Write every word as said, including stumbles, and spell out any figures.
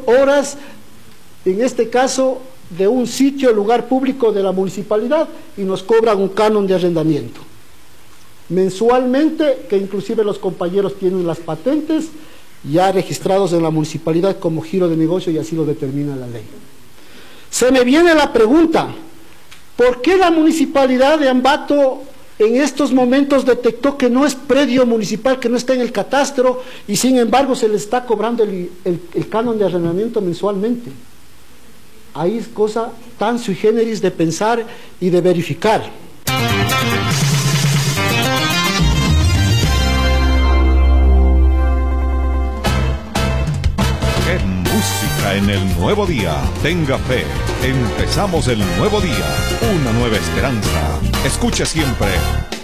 horas, en este caso, de un sitio, lugar público de la municipalidad, y nos cobran un canon de arrendamiento mensualmente, que inclusive los compañeros tienen las patentes ya registrados en la municipalidad como giro de negocio, y así lo determina la ley. Se me viene la pregunta: ¿por qué la municipalidad de Ambato en estos momentos detectó que no es predio municipal, que no está en el catastro, y sin embargo se le está cobrando el, el, el canon de arrendamiento mensualmente? Ahí es cosa tan sui generis de pensar y de verificar. ¡Qué música en el nuevo día! Tenga fe, empezamos el nuevo día, una nueva esperanza. Escuche siempre